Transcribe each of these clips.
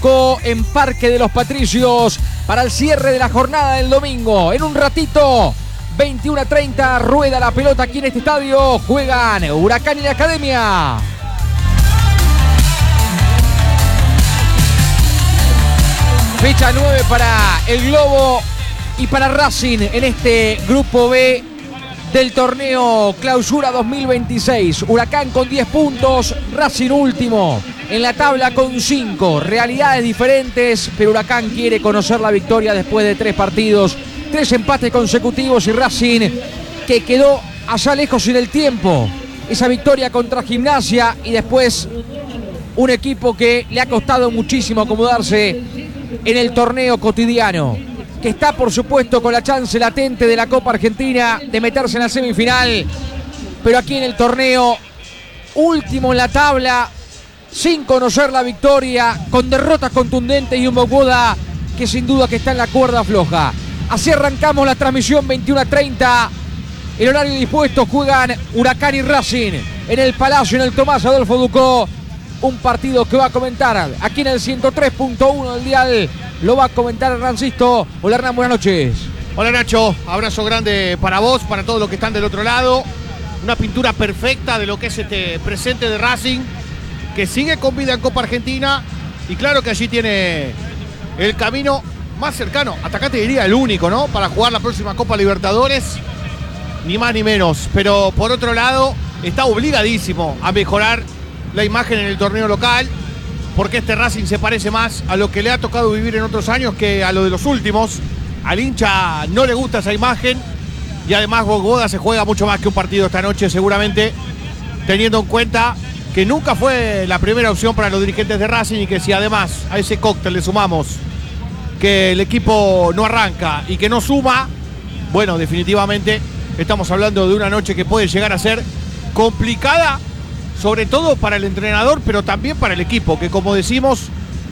Fadukó en Parque de los Patricios para el cierre de la jornada del domingo. En un ratito, 21:30, rueda la pelota aquí en este estadio. Juegan Huracán y la Academia. Fecha 9 para el Globo y para Racing en este Grupo B del torneo Clausura 2026. Huracán con 10 puntos, Racing último en la tabla con 5. Realidades diferentes, pero Huracán quiere conocer la victoria después de 3 partidos, 3 empates consecutivos, y Racing que quedó allá lejos en el tiempo. Esa victoria contra Gimnasia y después un equipo que le ha costado muchísimo acomodarse en el torneo cotidiano, que está por supuesto con la chance latente de la Copa Argentina de meterse en la semifinal, pero aquí en el torneo último en la tabla, sin conocer la victoria, con derrotas contundentes y un Bogoda que sin duda que está en la cuerda floja. Así arrancamos la transmisión, 21:30, el horario dispuesto. Juegan Huracán y Racing en el Palacio, en el Tomás Adolfo Ducó. Un partido que va a comentar aquí en el 103.1 del dial. Lo va a comentar Hernán Sisto. Hola Hernán, buenas noches. Hola Nacho, abrazo grande para vos, para todos los que están del otro lado. Una pintura perfecta de lo que es este presente de Racing, que sigue con vida en Copa Argentina. Y claro que allí tiene el camino más cercano, hasta acá te diría el único, ¿no? Para jugar la próxima Copa Libertadores, ni más ni menos. Pero por otro lado, está obligadísimo a mejorar la imagen en el torneo local, porque este Racing se parece más a lo que le ha tocado vivir en otros años que a lo de los últimos. Al hincha no le gusta esa imagen, y además Bogoda se juega mucho más que un partido esta noche, seguramente, teniendo en cuenta que nunca fue la primera opción para los dirigentes de Racing, y que si además a ese cóctel le sumamos que el equipo no arranca y que no suma, bueno, definitivamente estamos hablando de una noche que puede llegar a ser complicada, sobre todo para el entrenador, pero también para el equipo, que como decimos,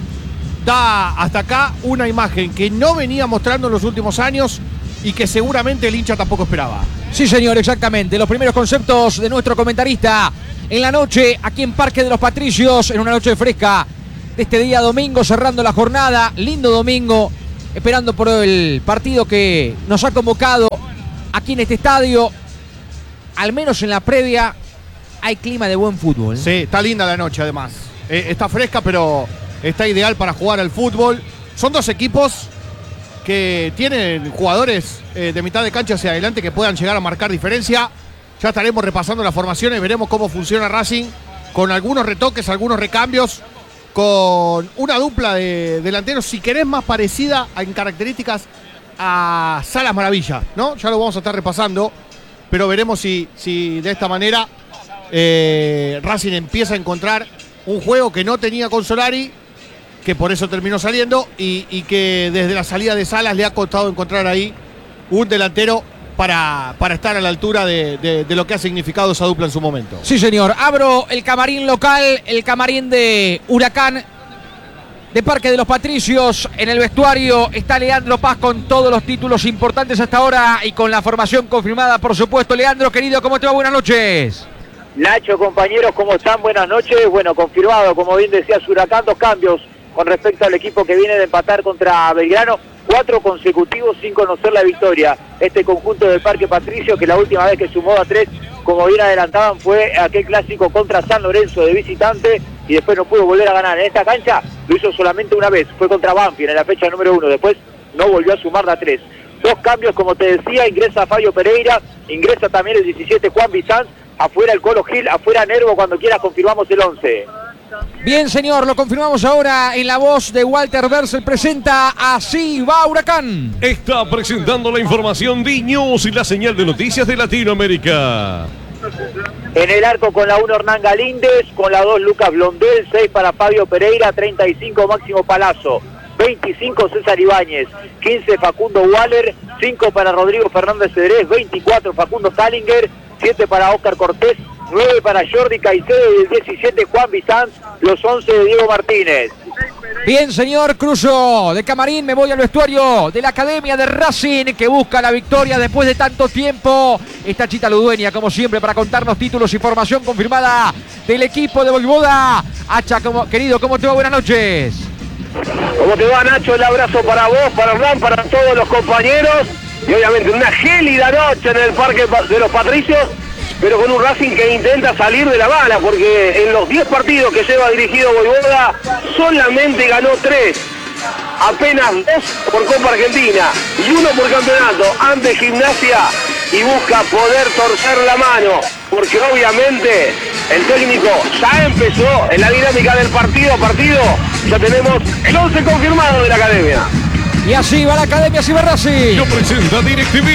da hasta acá una imagen que no venía mostrando en los últimos años y que seguramente el hincha tampoco esperaba. Sí, señor, exactamente. Los primeros conceptos de nuestro comentarista en la noche, aquí en Parque de los Patricios, en una noche fresca de este día domingo, cerrando la jornada. Lindo domingo, esperando por el partido que nos ha convocado aquí en este estadio. Al menos en la previa hay clima de buen fútbol. Sí, está linda la noche además. Está fresca, pero está ideal para jugar al fútbol. Son dos equipos que tienen jugadores de mitad de cancha hacia adelante que puedan llegar a marcar diferencia. Ya estaremos repasando las formaciones, veremos cómo funciona Racing, con algunos retoques, algunos recambios, con una dupla de delanteros, si querés, más parecida en características a Salas Maravilla, ¿no? Ya lo vamos a estar repasando, pero veremos si de esta manera Racing empieza a encontrar un juego que no tenía con Solari, que por eso terminó saliendo, y que desde la salida de Salas le ha costado encontrar ahí un delantero para estar a la altura de lo que ha significado esa dupla en su momento. Sí, señor. Abro el camarín local, el camarín de Huracán de Parque de los Patricios. En el vestuario está Leandro Paz con todos los títulos importantes hasta ahora y con la formación confirmada, por supuesto. Leandro, querido, ¿cómo te va? Buenas noches. Nacho, compañeros, ¿cómo están? Buenas noches. Bueno, confirmado, como bien decías, Huracán, 2 cambios con respecto al equipo que viene de empatar contra Belgrano. 4 consecutivos sin conocer la victoria. Este conjunto del Parque Patricio, que la última vez que sumó a 3, como bien adelantaban, fue aquel clásico contra San Lorenzo de visitante, y después no pudo volver a ganar. En esta cancha lo hizo solamente una vez, fue contra Banfield en la fecha número 1, después no volvió a sumar la 3. 2 cambios, como te decía, ingresa Fabio Pereira, ingresa también el 17 Juan Bizanz, afuera el Colo Gil, afuera Nervo. Cuando quieras confirmamos el 11. Bien, señor, lo confirmamos ahora en la voz de Walter Bersel. Presenta Así va Huracán. Está presentando la información D-News y la señal de noticias de Latinoamérica. En el arco con la 1 Hernán Galíndez, con la 2 Lucas Blondel, 6 para Fabio Pereira, 35 Máximo Palazzo, 25 César Ibáñez, 15 Facundo Waller, 5 para Rodrigo Fernández Cedrés, 24 Facundo Salinger, 7 para Óscar Cortés, 9 para Jordi Caicedo y el 17 Juan Bizanz, los 11 de Diego Martínez. Bien, señor, cruzo de camarín, me voy al vestuario de la Academia de Racing, que busca la victoria después de tanto tiempo. Está Chita Ludueña, como siempre, para contarnos títulos y formación confirmada del equipo de Voivoda. Hacha, querido, ¿cómo te va? Buenas noches. ¿Cómo te va, Nacho? El abrazo para vos, para Hernán, para todos los compañeros. Y obviamente una gélida noche en el Parque de los Patricios, pero con un Racing que intenta salir de la mala, porque en los 10 partidos que lleva dirigido Voivoda, solamente ganó 3. Apenas 2 por Copa Argentina y 1 por campeonato ante Gimnasia, y busca poder torcer la mano, porque obviamente el técnico ya empezó en la dinámica del partido a partido. Ya tenemos el 11 confirmado de la academia. Y así va la academia, así va Racing. Lo presenta DirecTV.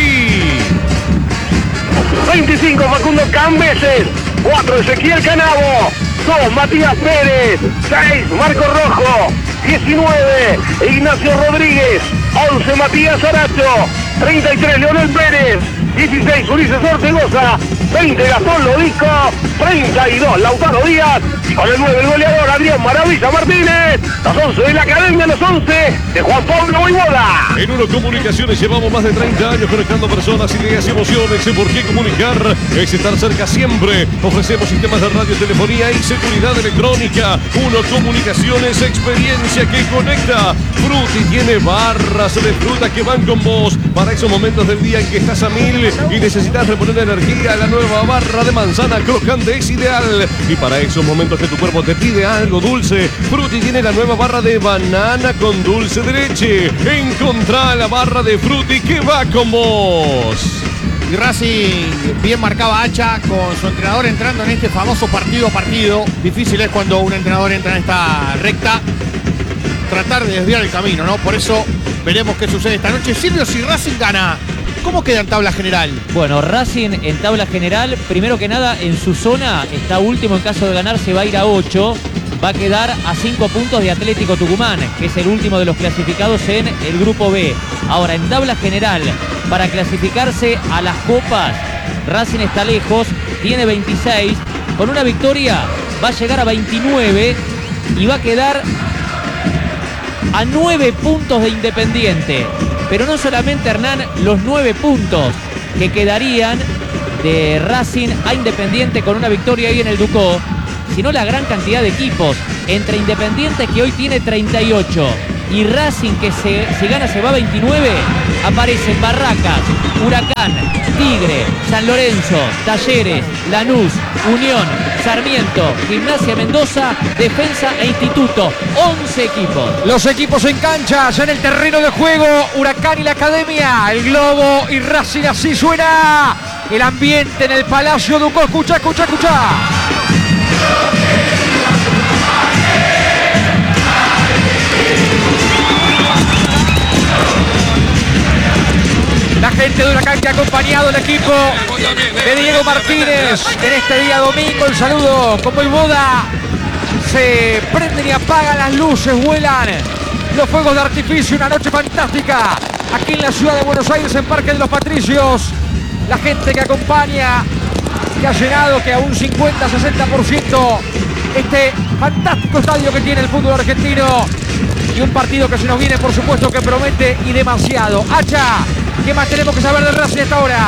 25 Facundo Cambeses, 4 Ezequiel Canavo, 2 Matías Pérez, 6 Marco Rojo, 19 Ignacio Rodríguez, 11 Matías Aracho, 33 Leonel Pérez, 16 Ulises Ortegoza, 20 Gastón Lodisco, 32 Lautaro Díaz, y con el 9 el goleador Adrián Maravilla Martínez. Los 11 de la academia, los 11 de Juan Pablo Voivoda. En Uno Comunicaciones llevamos más de 30 años conectando personas, ideas y emociones. ¿Por qué comunicar? Es estar cerca siempre. Ofrecemos sistemas de radio, telefonía y seguridad electrónica. Uno Comunicaciones, experiencia que conecta. Fruti tiene barras de fruta que van con vos para esos momentos del día en que estás a 1000 y necesitas reponer energía. La nueva barra de manzana crocante es ideal. Y para esos momentos que tu cuerpo te pide algo dulce, Fruti tiene la nueva barra de banana con dulce de leche. Encontrá la barra de Fruti que va con vos. Y Racing bien marcaba Hacha con su entrenador entrando en este famoso partido a partido. Difícil es cuando un entrenador entra en esta recta tratar de desviar el camino, ¿no? Por eso veremos qué sucede esta noche. Silvio, si Racing gana, ¿cómo queda en tabla general? Bueno, Racing en tabla general, primero que nada, en su zona está último. En caso de ganar se va a ir a 8. Va a quedar a 5 puntos de Atlético Tucumán, que es el último de los clasificados en el grupo B. Ahora, en tabla general, para clasificarse a las copas, Racing está lejos, tiene 26. Con una victoria va a llegar a 29 y va a quedar a 9 puntos de Independiente. Pero no solamente, Hernán, los 9 puntos que quedarían de Racing a Independiente con una victoria ahí en el Ducó, sino la gran cantidad de equipos. Entre Independiente, que hoy tiene 38, y Racing, que si gana se va a 29, aparecen Barracas, Huracán, Tigre, San Lorenzo, Talleres, Lanús, Unión, Sarmiento, Gimnasia Mendoza, Defensa e Instituto. 11 equipos. Los equipos en cancha, ya en el terreno de juego, Huracán y la academia, el Globo y Racing. Así suena el ambiente en el Palacio Ducó. Escucha, escucha, escucha. La gente de Huracán que ha acompañado al equipo de Diego Martínez en este día domingo. El saludo con Voivoda. Se prenden y apagan las luces, vuelan los fuegos de artificio. Una noche fantástica aquí en la ciudad de Buenos Aires, en Parque de los Patricios. La gente que acompaña, que ha llenado, que a un 50-60% este fantástico estadio que tiene el fútbol argentino. Y un partido que se nos viene, por supuesto, que promete y demasiado. Hacha, ¿qué más tenemos que saber de Racing hasta ahora?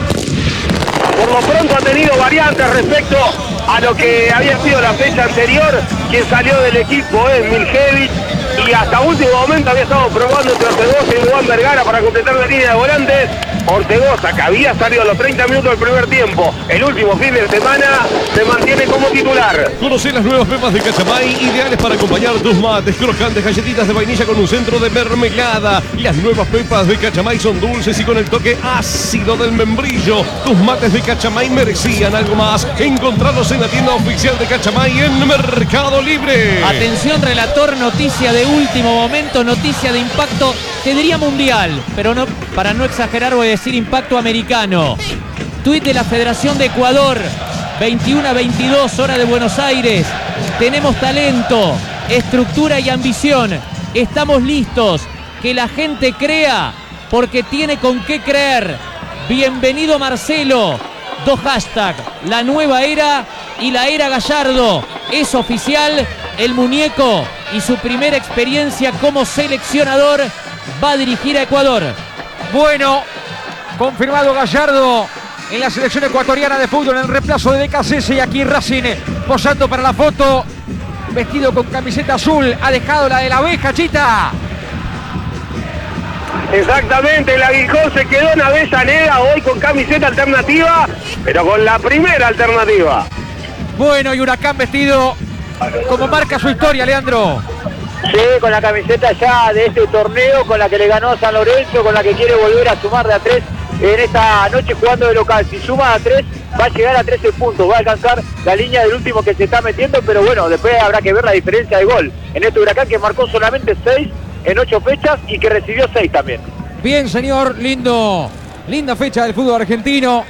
Por lo pronto ha tenido variantes respecto a lo que había sido la fecha anterior. Quien salió del equipo es Miljevich, y hasta último momento había estado probando entre Ortegoza y Juan Vergara para completar la línea de volantes. Ortegoza, que había salido a los 30 minutos del primer tiempo el último fin de semana, se mantiene como titular. Conoce las nuevas pepas de Cachamay, ideales para acompañar tus mates. Crocantes galletitas de vainilla con un centro de mermelada. Las nuevas pepas de Cachamay son dulces y con el toque ácido del membrillo. Tus mates de Cachamay merecían algo más. Encontrarlos en la tienda oficial de Cachamay en Mercado Libre. Atención, relator, noticia de último momento, noticia de impacto, te diría mundial, pero no, para no exagerar voy a decir impacto americano. Tuit de la Federación de Ecuador, 21:22 hora de Buenos Aires. Tenemos talento, estructura y ambición. Estamos listos. Que la gente crea, porque tiene con qué creer. Bienvenido Marcelo. 2 hashtags, la nueva era y la era Gallardo. Es oficial, el muñeco y su primera experiencia como seleccionador va a dirigir a Ecuador. Bueno, confirmado Gallardo en la selección ecuatoriana de fútbol en el reemplazo de BKC. Y aquí Racing posando para la foto. vestido con camiseta azul, ha dejado la de la abeja, Chita. Exactamente, el Aguijón se quedó en Avellaneda hoy con camiseta alternativa, pero con la primera alternativa. Bueno, y Huracán vestido como marca su historia, Leandro. Sí, con la camiseta ya de este torneo, con la que le ganó a San Lorenzo, con la que quiere volver a sumar de a 3 en esta noche jugando de local. Si suma a 3, va a llegar a 13 puntos, va a alcanzar la línea del último que se está metiendo, pero bueno, después habrá que ver la diferencia de gol en este Huracán que marcó solamente 6 en 8 fechas y que recibió 6 también. Bien, señor, linda fecha del fútbol argentino.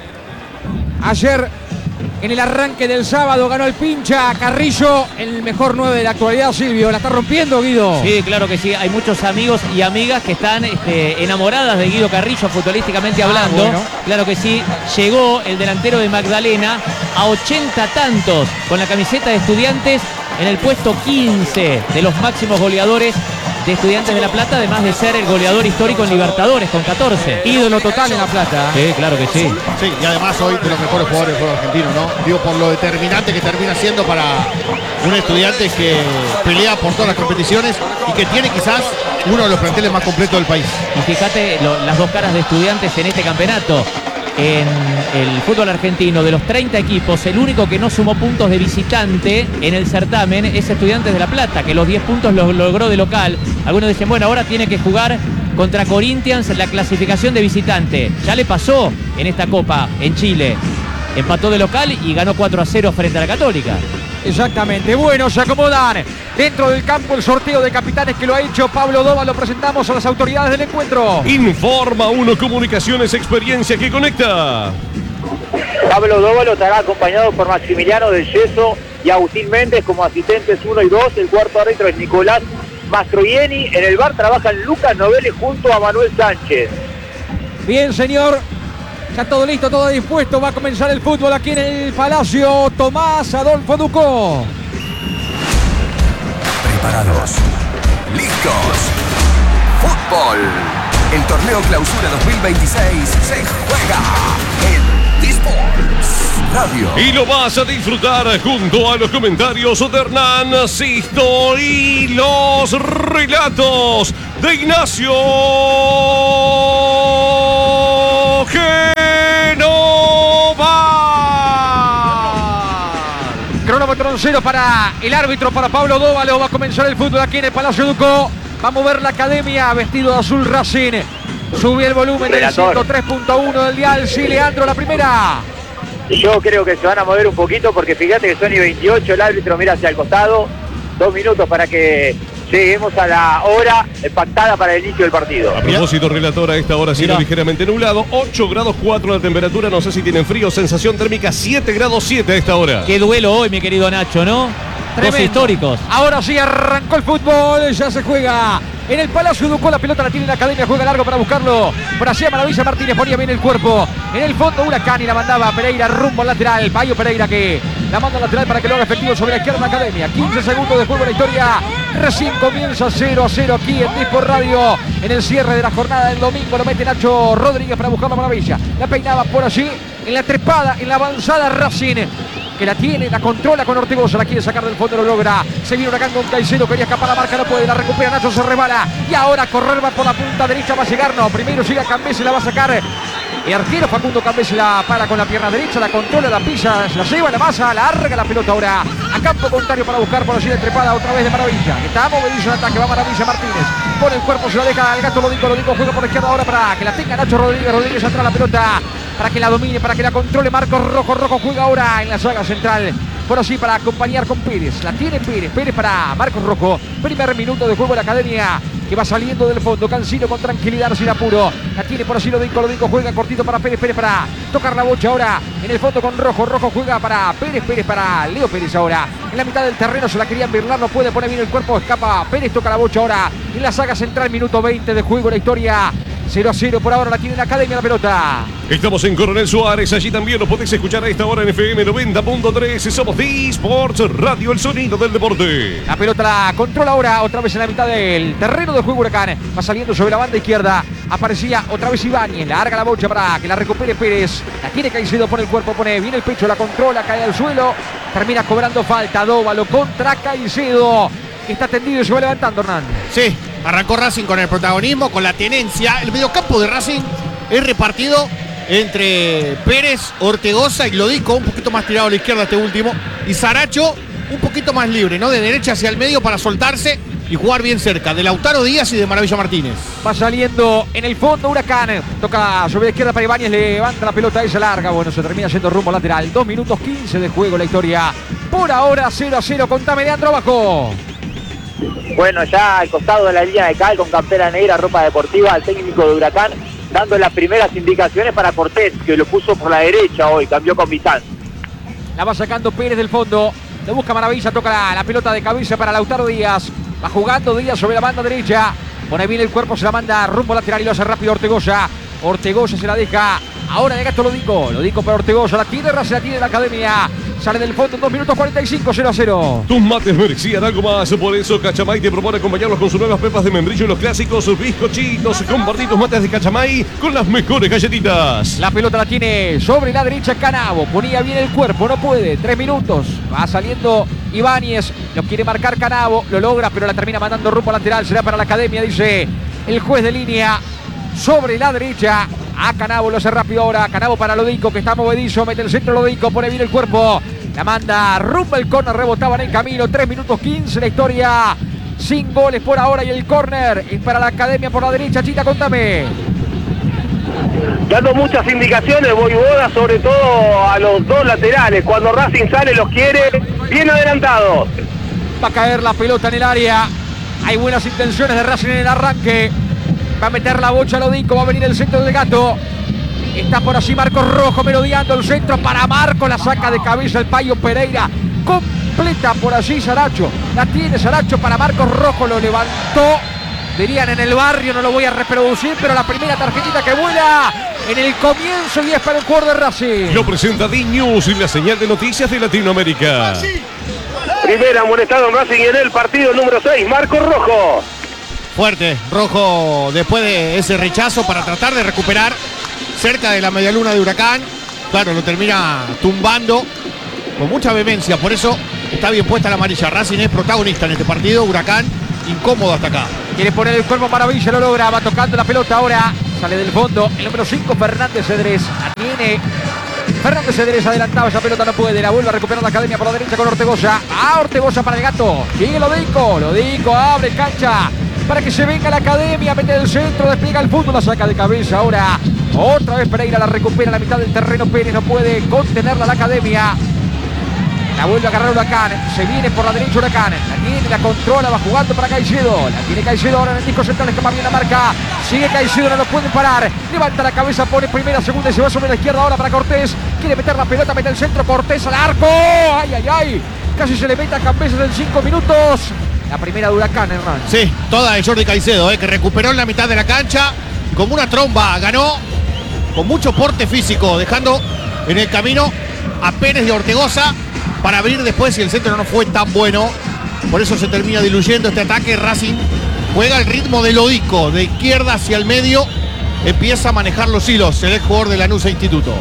Ayer, en el arranque del sábado, ganó el pincha Carrillo, el mejor 9 de la actualidad, Silvio. ¿La está rompiendo, Guido? Sí, claro que sí. Hay muchos amigos y amigas que están enamoradas de Guido Carrillo, futbolísticamente hablando. Bueno. Claro que sí. Llegó el delantero de Magdalena a 80 tantos con la camiseta de Estudiantes en el puesto 15 de los máximos goleadores de Estudiantes de La Plata, además de ser el goleador histórico en Libertadores con 14. Ídolo total en La Plata. Sí, claro que sí. Sí, y además hoy de los mejores jugadores del fútbol argentino, ¿no? Digo, por lo determinante que termina siendo para un Estudiante que pelea por todas las competiciones y que tiene quizás uno de los planteles más completos del país. Y fíjate las dos caras de Estudiantes en este campeonato. En el fútbol argentino, de los 30 equipos, el único que no sumó puntos de visitante en el certamen es Estudiantes de La Plata, que los 10 puntos los logró de local. Algunos dicen, bueno, ahora tiene que jugar contra Corinthians en la clasificación de visitante. Ya le pasó en esta Copa en Chile. Empató de local y ganó 4-0 frente a la Católica. Exactamente. Bueno, se acomodan dentro del campo el sorteo de capitanes que lo ha hecho Pablo Dova. Lo presentamos a las autoridades del encuentro. Informa Uno Comunicaciones, experiencia que conecta. Pablo Dóvalo estará acompañado por Maximiliano del Yeso y Agustín Méndez como asistentes 1 y 2. El cuarto árbitro es Nicolás Mastroianni. En el bar trabajan Lucas Novelli junto a Manuel Sánchez. Bien, señor. Ya todo listo, todo dispuesto. Va a comenzar el fútbol aquí en el Palacio Tomás Adolfo Ducó. Preparados. Listos. Fútbol. El torneo Clausura 2026 se juega en Disports Radio. Y lo vas a disfrutar junto a los comentarios de Hernán Sisto y los relatos de Ignacio Cronómetro 0 para el árbitro, para Pablo Dóvalo. Va a comenzar el fútbol aquí en el Palacio Ducó. Va a mover la academia, vestido de azul Racing. Sube el volumen del 103.1 del dial. Sí, Leandro, la primera. Yo creo que se van a mover un poquito porque fíjate que son y 28, el árbitro mira hacia el costado. 2 minutos para que lleguemos a la hora pactada para el inicio del partido. A propósito, relator, a esta hora cielo ligeramente nublado, 8 grados 4 la temperatura, no sé si tienen frío, sensación térmica 7 grados 7 a esta hora. Qué duelo hoy, mi querido Nacho, ¿no? Tremendo. Dos históricos. Ahora sí arrancó el fútbol, ya se juega en el Palacio Ducó. La pelota la tiene la academia, juega largo para buscarlo. Por allá Maravilla Martínez ponía bien el cuerpo. En el fondo Huracán y la mandaba Pereira rumbo al lateral. Bayo Pereira que la manda al lateral para que lo haga efectivo sobre la izquierda academia. 15 segundos de juego en la historia. Recién comienza 0-0 aquí en Disports Radio. En el cierre de la jornada del domingo lo mete Nacho Rodríguez para buscar la Maravilla. La peinaba por allí en la trepada, en la avanzada Racing, que la tiene, la controla con Ortigosa, la quiere sacar del fondo, lo logra. Se viene Huracán con Caicedo, quería escapar la marca, no puede, la recupera Nacho, se resbala. Y ahora correr va por la punta derecha, va a llegar, no, primero llega Cambese, la va a sacar. El arquero Facundo Cambese la para con la pierna derecha, la controla, la pisa, la lleva, la masa, larga la pelota ahora a campo contrario para buscar por allí la trepada otra vez de Maravilla. Está movedizo el ataque, va Maravilla Martínez. Pone el cuerpo, se la deja al gato Lodico juega por la izquierda ahora para que la tenga Nacho Rodríguez. Rodríguez atrás la pelota para que la domine, para que la controle Marcos Rojo. Rojo juega ahora en la saga central. Por así para acompañar con Pérez. La tiene Pérez. Pérez para Marcos Rojo. Primer minuto de juego de la academia que va saliendo del fondo. Cancino con tranquilidad, sin apuro. La tiene por así Lodico juega cortito para Pérez. Pérez para tocar la bocha ahora en el fondo con Rojo. Rojo juega para Pérez. Pérez para Leo Pérez ahora. En la mitad del terreno se la querían birlar. No puede poner bien el cuerpo. Escapa Pérez. Toca la bocha ahora en la saga central. Minuto 20 de juego. La historia 0-0 por ahora, la tiene la academia la pelota. Estamos en Coronel Suárez, allí también lo podéis escuchar a esta hora en FM 90.3. Somos Disports Radio, el sonido del deporte. La pelota la controla ahora, otra vez en la mitad del terreno de juego Huracán. Va saliendo sobre la banda izquierda. Aparecía otra vez Ibáñez. Larga la bocha para que la recupere Pérez. La tiene Caicedo, pone el cuerpo, pone bien el pecho, la controla, cae al suelo. Termina cobrando falta. Dóvalo contra Caicedo, que está tendido y se va levantando, Hernán. Sí, arrancó Racing con el protagonismo, con la tenencia. El mediocampo de Racing es repartido entre Pérez, Ortegoza y Lodico, un poquito más tirado a la izquierda este último, y Saracho un poquito más libre, ¿no? De derecha hacia el medio para soltarse y jugar bien cerca de Lautaro Díaz y de Maravilla Martínez. Va saliendo en el fondo Huracán. Toca sobre la izquierda para Ibáñez, levanta la pelota, esa larga. Bueno, se termina yendo rumbo lateral. 2 minutos 15 de juego la historia. Por ahora 0-0. Contame, Leandro, abajo. Bueno, ya al costado de la línea de cal, con campera negra, ropa deportiva, al técnico de Huracán, dando las primeras indicaciones para Cortés, que lo puso por la derecha hoy, cambió con Vitán. La va sacando Pérez del fondo. Lo busca Maravilla, toca la pelota de cabeza para Lautaro Díaz. Va jugando Díaz sobre la banda derecha. Pone bien el cuerpo, se la manda rumbo lateral y lo hace rápido Ortegoza. Ortegoza se la deja. Ahora de gasto Lodico para Ortegoza. La tiene Racing, la tiene la academia. Sale del fondo en 2 minutos 45, 0-0. Tus mates merecían algo más, por eso Cachamay te propone acompañarlos con sus nuevas pepas de membrillo y los clásicos bizcochitos. Compartí tus mates de Cachamay con las mejores galletitas. La pelota la tiene sobre la derecha Canavo. Ponía bien el cuerpo, no puede. 3 minutos. Va saliendo Ibáñez. Lo quiere marcar Canavo. Lo logra, pero la termina mandando rumbo lateral. Será para la academia, dice el juez de línea. Sobre la derecha. A Canavo, lo hace rápido ahora. Canavo para Lodico, que está movedizo. Mete el centro Lodico, pone bien el cuerpo. La manda rumbo el córner, rebotaban en camino. 3 minutos 15 la historia. Sin goles por ahora y el córner es para la academia por la derecha. Chita, contame. Dando muchas indicaciones, Voivoda, sobre todo a los dos laterales. Cuando Racing sale los quiere bien adelantados. Va a caer la pelota en el área. Hay buenas intenciones de Racing en el arranque. Va a meter la bocha Lodico, va a venir el centro del Gato. Está por allí Marcos Rojo merodeando el centro para Marco. La saca de cabeza el Payo Pereira. Completa por allí Saracho. La tiene Saracho para Marcos Rojo. Lo levantó. Dirían en el barrio, no lo voy a reproducir, pero la primera tarjetita que vuela en el comienzo y es para el jugador de Racing. Lo presenta D-News y la señal de noticias de Latinoamérica. Primera amonestado en Racing en el partido número 6, Marcos Rojo. Fuerte, Rojo después de ese rechazo para tratar de recuperar cerca de la medialuna de Huracán. Claro, lo termina tumbando con mucha vehemencia, por eso está bien puesta la amarilla. Racing es protagonista en este partido, Huracán incómodo hasta acá. Quiere poner el cuerpo Maravilla, lo logra, va tocando la pelota ahora. Sale del fondo el número 5, Fernández Cedrés. La tiene Fernández Cedrés, adelantaba esa pelota, no puede. La vuelve a recuperar la academia por la derecha con Ortegoza. Ortegoza para el Gato. Sigue Lodico, abre cancha para que se venga la academia, mete el centro, despliega el fútbol, la saca de cabeza ahora. Otra vez Pereira la recupera a la mitad del terreno. Pérez no puede contenerla la academia. La vuelve a agarrar Huracán. Se viene por la derecha Huracán. La tiene, la controla, va jugando para Caicedo. La tiene Caicedo ahora en el disco central. Escapa bien la marca. Sigue Caicedo, no lo puede parar. Levanta la cabeza, pone primera, segunda y se va sobre la izquierda ahora para Cortés. Quiere meter la pelota, mete el centro. Cortés al arco. ¡Ay! Casi se le mete a Cambeses en 5 minutos. La primera de Huracán, Hernán. Sí, toda de Jordi Caicedo, que recuperó en la mitad de la cancha. Como una tromba, ganó con mucho porte físico, dejando en el camino a Pérez y Ortegoza para abrir después, si el centro no fue tan bueno. Por eso se termina diluyendo este ataque. Racing juega al ritmo de Lodico, de izquierda hacia el medio. Empieza a manejar los hilos el ex jugador de Lanús e Instituto.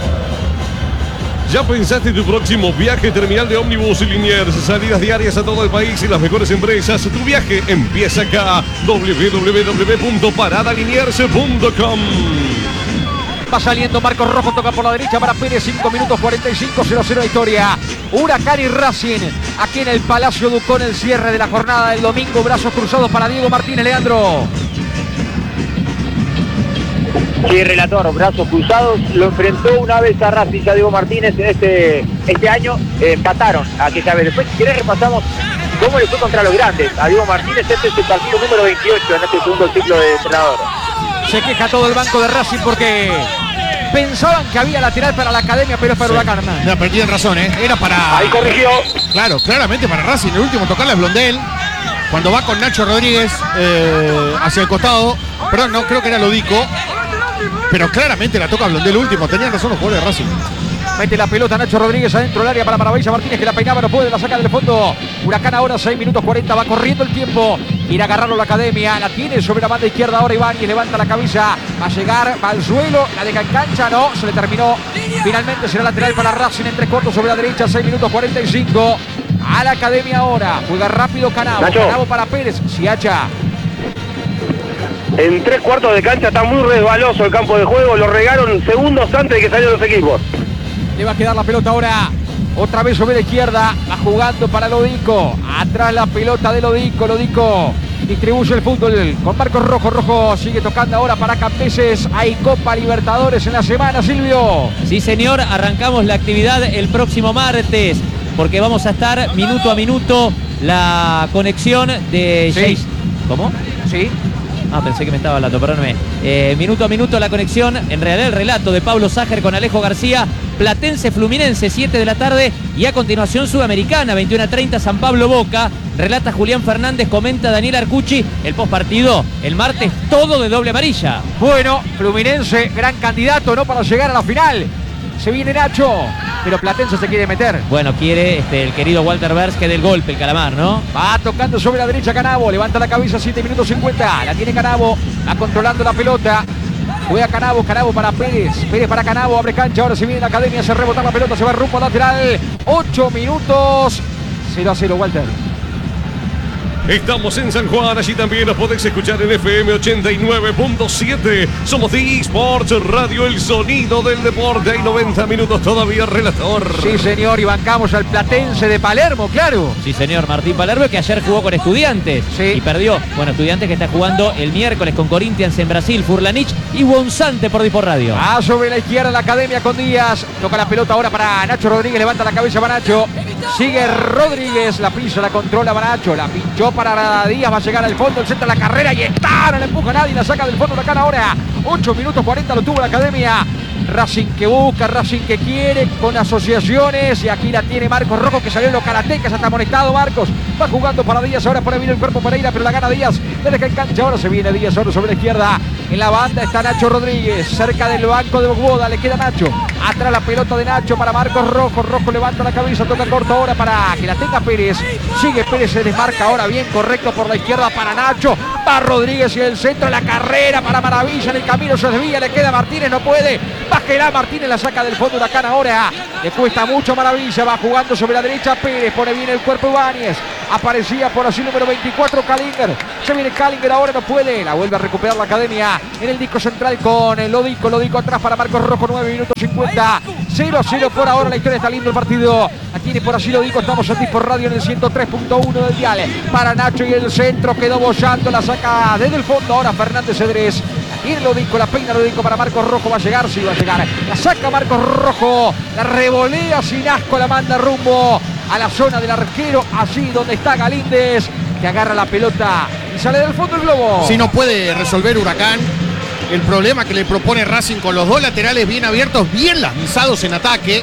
¿Ya pensaste en tu próximo viaje? Terminal de ómnibus y Liniers, salidas diarias a todo el país y las mejores empresas. Tu viaje empieza acá. www.paradaliniers.com. Va saliendo Marcos Rojo, toca por la derecha para Pérez, 5 minutos 45, 0-0 la historia. Huracán y Racing, aquí en el Palacio Ducón, el cierre de la jornada del domingo. Brazos cruzados para Diego Martínez, Leandro. Sí, relator, brazos cruzados. Lo enfrentó una vez a Racing, ya Diego Martínez, en este año. Empataron aquella vez. Después, si querés, repasamos cómo le fue contra los grandes. A Diego Martínez, este es el partido número 28 en este segundo ciclo de entrenador. Se queja todo el banco de Racing porque pensaban que había lateral para la academia, pero es para Huracán. La perdí en razón, Era para... Ahí corrigió. Claro, claramente para Racing. El último tocarla es Blondel. Cuando va con Nacho Rodríguez hacia el costado. Perdón, no, creo que era Lodico. Pero claramente la toca Blondel último. Tenían razón los jugadores de Racing. Mete la pelota Nacho Rodríguez adentro del área para Maravilla Martínez, que la peinaba, no puede, la saca del fondo. Huracán ahora 6 minutos 40, va corriendo el tiempo. Ir a agarrarlo la academia. La tiene sobre la banda izquierda ahora Ibáñez. Levanta la cabeza. Va a llegar. Va al suelo. La deja en cancha. No. Se le terminó. Finalmente será lateral para Racing en 3 cuartos sobre la derecha. 6 minutos 45. A la academia ahora. Juega rápido Canavo. Nacho. Canavo para Pérez. Siacha. En 3 cuartos de cancha está muy resbaloso el campo de juego. Lo regaron segundos antes de que salieran los equipos. Le va a quedar la pelota ahora. Otra vez sobre la izquierda. Va jugando para Lodico. Atrás la pelota de Lodico. Lodico distribuye el fútbol con Marcos Rojo. Rojo sigue tocando ahora para Campeses. Hay Copa Libertadores en la semana, Silvio. Sí, señor. Arrancamos la actividad el próximo martes. Porque vamos a estar minuto a minuto la conexión de... Sí. ¿Cómo? Sí. Ah, pensé que me estaba hablando, perdóneme. Minuto a minuto la conexión, en realidad el relato de Pablo Sájer con Alejo García, Platense Fluminense, 7 de la tarde, y a continuación Sudamericana, 21:30, San Pablo Boca, relata Julián Fernández, comenta Daniel Arcucci, el postpartido, el martes todo de doble amarilla. Bueno, Fluminense, gran candidato, ¿no? Para llegar a la final. Se viene Nacho, pero Platense se quiere meter. Bueno, quiere el querido Walter Bers que del golpe, el calamar, ¿no? Va tocando sobre la derecha Canavo, levanta la cabeza, 7 minutos 50. La tiene Canavo, va controlando la pelota. Juega Canavo, Canavo para Pérez. Pérez para Canavo, abre cancha, ahora se viene la academia, se rebota la pelota, se va rumbo lateral. 8 minutos, 0-0, Walter. Estamos en San Juan, allí también nos podéis escuchar en FM 89.7. Somos The Sports Radio, el sonido del deporte. Hay 90 minutos todavía, relator. Sí, señor, y bancamos al Platense de Palermo, claro. Sí, señor, Martín Palermo, que ayer jugó con Estudiantes y perdió. Bueno, Estudiantes que está jugando el miércoles con Corinthians en Brasil, Furlanich y Wonsante por Dispor Radio. Ah, sobre la izquierda la academia con Díaz. Toca la pelota ahora para Nacho Rodríguez, levanta la cabeza para Nacho. Sigue Rodríguez, la pisa, la controla para Nacho, la pinchó para Díaz, va a llegar al fondo, el centro de la carrera y está, no le empuja a nadie, la saca del fondo Huracán ahora. 8 minutos 40 lo tuvo la academia. Racing que busca, Racing que quiere, con asociaciones, y aquí la tiene Marcos Rojo, que salió en los karatecas, está amonestado Marcos, va jugando para Díaz, ahora por ahí viene el cuerpo Pereira, pero la gana Díaz, le deja en cancha, ahora se viene Díaz, ahora sobre la izquierda, en la banda está Nacho Rodríguez, cerca del banco de Bogboda, le queda Nacho, atrás la pelota de Nacho para Marcos Rojo, Rojo levanta la cabeza, toca corto ahora para que la tenga Pérez, sigue Pérez, se desmarca ahora bien, correcto por la izquierda para Nacho, va Rodríguez y el centro, la carrera para Maravilla, en el camino se desvía, le queda Martínez, no puede, Bájela Martínez, la saca del fondo Huracán ahora, le cuesta mucho Maravilla, va jugando sobre la derecha Pérez, pone bien el cuerpo Ibáñez, aparecía por así número 24 Kalinger, se viene Kalinger ahora, no puede, la vuelve a recuperar la academia en el disco central con el Lodico atrás para Marcos Rojo, 9 minutos 50, 0-0 por ahora, la historia está lindo el partido, la tiene por así Lodico, estamos en Dispor Radio en el 103.1 del dial, para Nacho y el centro, quedó bollando, la saca desde el fondo ahora Fernández Cedrés, tiene Lodico, la peina Lodico para Marcos Rojo, va a llegar, sí va a llegar, la saca Marcos Rojo, la revolea sin asco, la manda rumbo a la zona del arquero, allí donde está Galíndez, que agarra la pelota y sale del fondo el globo. Si no puede resolver Huracán el problema que le propone Racing con los dos laterales bien abiertos, bien lanzados en ataque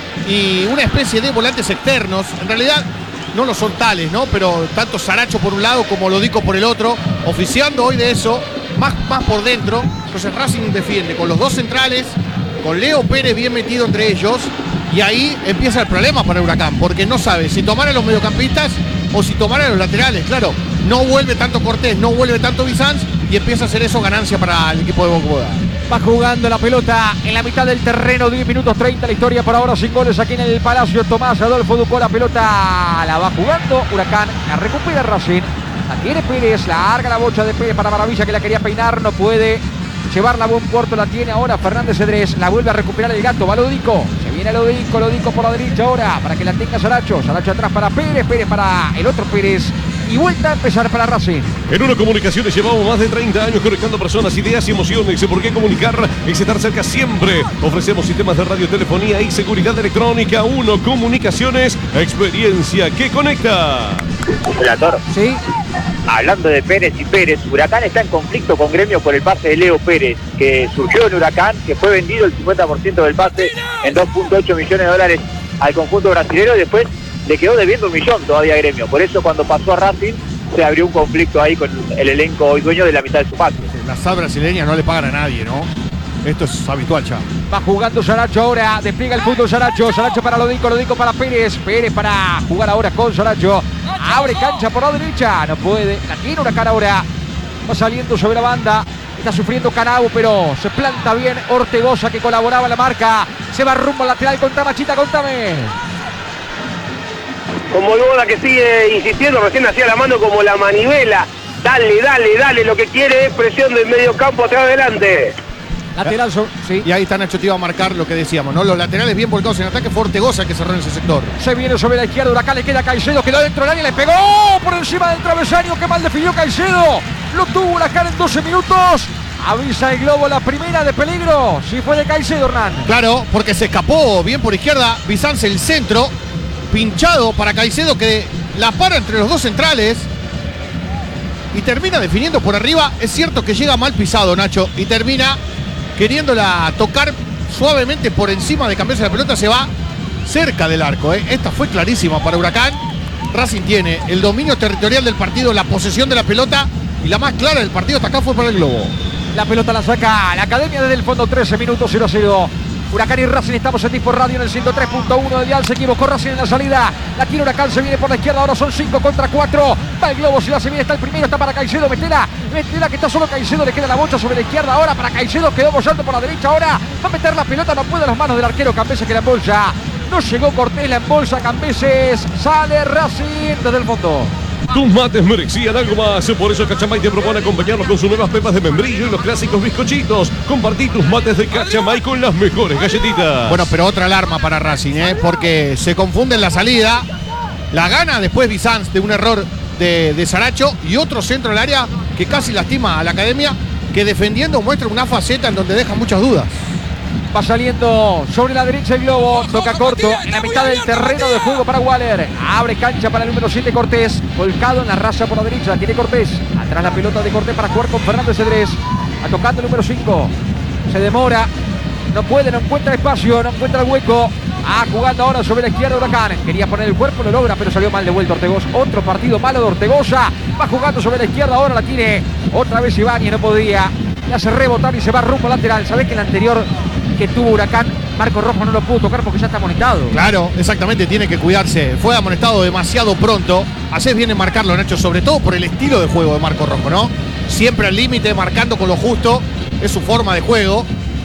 y una especie de volantes externos, en realidad no lo son tales, ¿no? Pero tanto Saracho por un lado como Lodico por el otro, oficiando hoy de eso, más por dentro. Entonces Racing defiende con los dos centrales, con Leo Pérez bien metido entre ellos, y ahí empieza el problema para Huracán, porque no sabe si tomar a los mediocampistas o si tomar a los laterales. Claro, no vuelve tanto Cortés, no vuelve tanto Bizanz, y empieza a hacer eso ganancia para el equipo de Bogboda. Va jugando la pelota en la mitad del terreno, 10 minutos 30, la historia por ahora sin goles aquí en el Palacio. Tomás Adolfo Ducó, la pelota la va jugando Huracán, la recupera Racing, la tiene Pérez, la larga la bocha de Pérez para Maravilla, que la quería peinar, no puede llevarla a buen puerto, la tiene ahora Fernández Cedrés, la vuelve a recuperar el gato, va Lodico, se viene Lodico por la derecha ahora, para que la tenga Saracho atrás para Pérez, Pérez para el otro Pérez, y vuelta a empezar para Racing. En Uno Comunicaciones llevamos más de 30 años conectando personas, ideas y emociones. ¿Por qué comunicar? Es estar cerca siempre. Ofrecemos sistemas de radiotelefonía y seguridad electrónica. Uno Comunicaciones, experiencia que conecta. Hola, Toro. Sí. Hablando de Pérez y Pérez, Huracán está en conflicto con Gremio por el pase de Leo Pérez, que surgió en Huracán, que fue vendido el 50% del pase en $2.8 millones al conjunto brasileño, y después le quedó debiendo $1 millón todavía a Gremio. Por eso cuando pasó a Racing se abrió un conflicto ahí con el elenco hoy dueño de la mitad de su pase. Las SAD brasileñas no le pagan a nadie, ¿no? Esto es habitual ya. Va jugando Saracho ahora, despliega el fútbol Saracho para Lodico para Pérez, Pérez para jugar ahora con Saracho, Abre cancha por la derecha. No puede. La tiene Huracán ahora. Va saliendo sobre la banda. Está sufriendo Canavo, pero se planta bien Ortegoza, que colaboraba en la marca. Se va rumbo al lateral. Contame, Chita, contame. Como Boda que sigue insistiendo, recién hacía la mano como la manivela. Dale, lo que quiere es presión del medio campo atrás adelante. Lateral, sí. Y ahí está Nacho, te iba a marcar lo que decíamos, ¿no? Los laterales bien volcados en ataque, fue Ortegoza que cerró en ese sector. Se viene sobre la izquierda, Huracán, le queda Caicedo, quedó dentro del área, le pegó por encima del travesaño, que mal definió Caicedo. Lo tuvo Huracán en 12 minutos. Avisa el globo, la primera de peligro. Sí, fue de Caicedo, Hernán. Claro, porque se escapó bien por izquierda, Bizanz el centro, pinchado para Caicedo, que la para entre los dos centrales y termina definiendo por arriba. Es cierto que llega mal pisado, Nacho, y termina queriéndola tocar suavemente por encima de cambiarse la pelota, se va cerca del arco. Esta fue clarísima para Huracán. Racing tiene el dominio territorial del partido, la posesión de la pelota, y la más clara del partido hasta acá fue para el globo. La pelota la saca la Academia desde el fondo, 13 minutos, 0-0. Huracán y Racing, estamos en Dispo Radio en el 103.1 de Dial. Se equivocó Racing en la salida. La tiene Huracán, se viene por la izquierda. Ahora son 5 contra 4. Va el globo, si la se viene, está el primero, está para Caicedo. Metela, que está solo Caicedo. Le queda la bocha sobre la izquierda. Ahora para Caicedo, quedó bollando por la derecha. Ahora va a meter la pelota, no puede a las manos del arquero Cambeses, que la embolsa. No llegó Cortés, la embolsa Cambeses. Sale Racing desde el fondo. Tus mates merecían algo más, por eso Cachamay te propone acompañarlos con sus nuevas pepas de membrillo y los clásicos bizcochitos. Compartí tus mates de Cachamay con las mejores galletitas. Bueno, pero otra alarma para Racing, porque se confunde en la salida. La gana después Bizanz de un error de Saracho y otro centro al área que casi lastima a la Academia, que defendiendo muestra una faceta en donde deja muchas dudas. Va saliendo sobre la derecha el globo, toca corto en la mitad del terreno de juego para Waller. Abre cancha para el número 7 Cortés, volcado en la raya por la derecha, tiene Cortés. Atrás la pelota de Cortés para jugar con Fernando Cedrés. A tocando el número 5, se demora, no puede, no encuentra espacio, no encuentra el hueco. Jugando ahora sobre la izquierda Huracán. Quería poner el cuerpo, lo logra, pero salió mal de vuelta Ortegoza. Otro partido malo de Ortegoza. Va jugando sobre la izquierda, ahora la tiene otra vez Ibáñez, no podía. Le hace rebotar y se va rumbo lateral. ¿Sabés que el anterior que tuvo Huracán, Marcos Rojo no lo pudo tocar porque ya está amonestado? Claro, exactamente, tiene que cuidarse. Fue amonestado demasiado pronto. Haces bien en marcarlo, Nacho, sobre todo por el estilo de juego de Marcos Rojo, ¿no? Siempre al límite, marcando con lo justo. Es su forma de juego.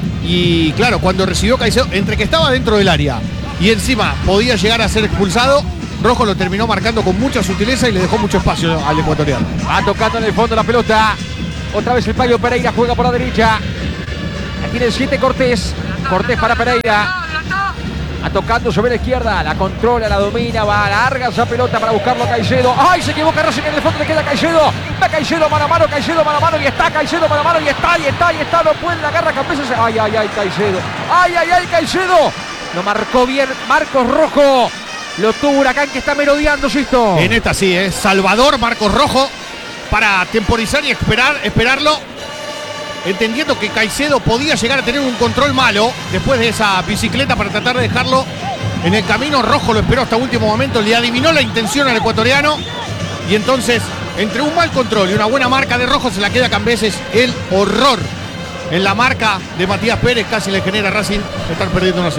Y claro, cuando recibió Caicedo, entre que estaba dentro del área y encima podía llegar a ser expulsado, Rojo lo terminó marcando con mucha sutileza y le dejó mucho espacio al ecuatoriano. Va tocando en el fondo la pelota. Otra vez el Payo Pereira juega por la derecha. Aquí tiene el 7 Cortés. Cortés para Pereira. Va tocando sobre la izquierda. La controla, la domina. Va larga esa pelota para buscarlo a Caicedo. ¡Ay! Se equivoca Racing en el fondo. Le queda Caicedo. Va Caicedo mano a mano. Caicedo mano a mano. Y está Caicedo mano a mano. Y está. No puede. La agarra Cambeses. ¡Ay, Caicedo! ¡Ay, Caicedo! Lo marcó bien Marcos Rojo. Lo tuvo Huracán, que está merodeando, Sisto. En esta sí, Salvador Marcos Rojo para temporizar y esperarlo, entendiendo que Caicedo podía llegar a tener un control malo después de esa bicicleta para tratar de dejarlo en el camino. Rojo lo esperó hasta último momento, le adivinó la intención al ecuatoriano y entonces, entre un mal control y una buena marca de Rojo, se la queda Cambeses. El horror en la marca de Matías Pérez casi le genera a Racing estar perdiendo 1-0.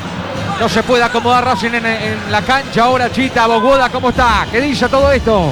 No se puede acomodar Racing en la cancha ahora, Chita. Bogoda, ¿cómo está? ¿Qué dice todo esto?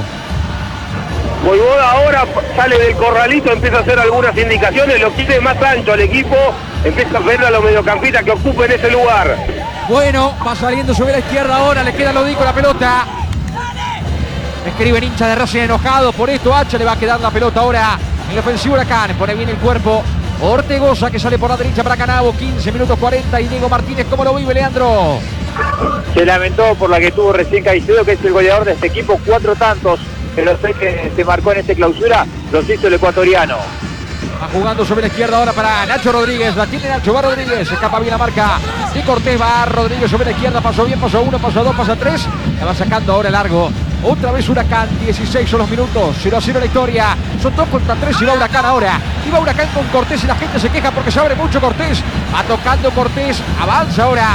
Bogoda ahora sale del corralito, empieza a hacer algunas indicaciones, lo quiere más ancho al equipo, empieza a ver a los mediocampistas que ocupen ese lugar. Bueno, va saliendo sobre la izquierda ahora, le queda Lodico la pelota. Escriben hincha de Racing enojado por esto. H le va a quedar la pelota ahora en el ofensivo Huracán. Pone bien el cuerpo Ortegoza, que sale por la derecha para Canavo. 15 minutos 40 y Diego Martínez, ¿cómo lo vive, Leandro? Se lamentó por la que tuvo recién Caicedo, que es el goleador de este equipo. 4 tantos de los 6 que se marcó en esta clausura los hizo el ecuatoriano. Va jugando sobre la izquierda ahora para Nacho Rodríguez. La tiene Nacho, va Rodríguez. Escapa bien la marca de Cortés. Va Rodríguez sobre la izquierda. Pasó bien, pasó 1, pasó 2, pasa 3. La va sacando ahora largo. Otra vez Huracán. 16 son los minutos. 0-0 la historia. Son 2 contra 3 y va Huracán ahora. Y va Huracán con Cortés y la gente se queja porque se abre mucho Cortés. Va tocando Cortés. Avanza ahora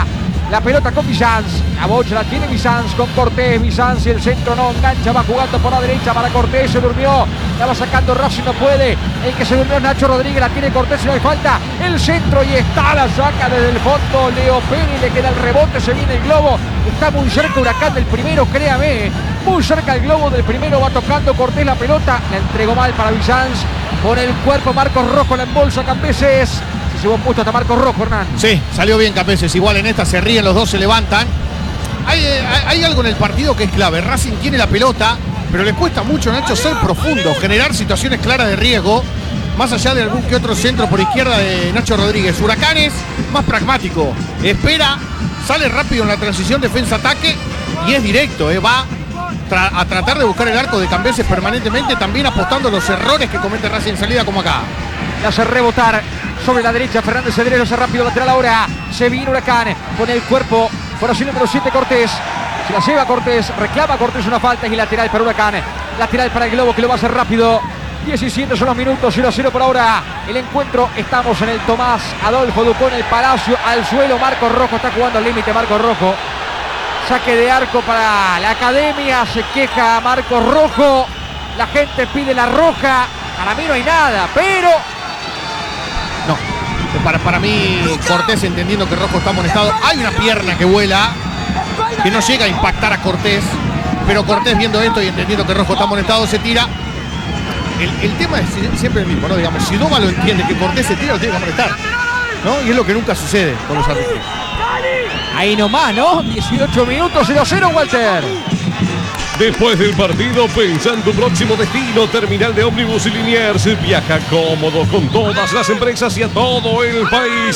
La pelota con Bizanz. La bocha la tiene Bizanz con Cortés. Bizanz y el centro no engancha. Va jugando por la derecha para Cortés. Se durmió. La va sacando Racing, no puede. El que se durmió es Nacho Rodríguez. La tiene Cortés y no hay falta. El centro y está. La saca desde el fondo. Leo Pérez. Le queda el rebote. Se viene el globo. Está muy cerca Huracán del primero, créame. Muy cerca el globo del primero. Va tocando Cortés la pelota. La entregó mal para Bizanz. Con el cuerpo Marcos Rojo la embolsa Cambeses. Se llevó puesto hasta Marcos Rojo, Hernán. Sí, salió bien Cambeses. Igual en esta se ríen, los dos se levantan. Hay algo en el partido que es clave. Racing tiene la pelota, pero le cuesta mucho, Nacho, ser profundo, generar situaciones claras de riesgo, más allá de algún que otro centro por izquierda de Nacho Rodríguez. Huracán es más pragmático. Espera, sale rápido en la transición defensa-ataque y es directo. Va a tratar de buscar el arco de Cambeses permanentemente, también apostando a los errores que comete Racing en salida como acá. La hace rebotar sobre la derecha Fernández Cedrero, hace rápido lateral ahora. Se viene Huracán con el cuerpo. Por así número 7 Cortés. Se la lleva Cortés, reclama Cortés una falta y lateral para Huracán. Lateral para el Globo que lo va a hacer rápido. 17 son los minutos, 0-0 por ahora. El encuentro, estamos en el Tomás Adolfo Ducón, el Palacio, al suelo. Marcos Rojo está jugando al límite, Marcos Rojo. Saque de arco para la academia, se queja Marcos Rojo. La gente pide la roja. Para mí no hay nada, pero... No, para mí Cortés, entendiendo que Rojo está amonestado, hay una pierna que vuela, que no llega a impactar a Cortés, pero Cortés, viendo esto y entendiendo que Rojo está amonestado, se tira. El tema es siempre el mismo, ¿no? Digamos, si Doma lo entiende, que Cortés se tira, lo tiene que amonestar, ¿no? Y es lo que nunca sucede con los árbitros. Ahí nomás, ¿no? 18 minutos, 0-0, Walter. Después del partido, pensá en tu próximo destino. Terminal de ómnibus y Liniers. Viaja cómodo con todas las empresas y a todo el país.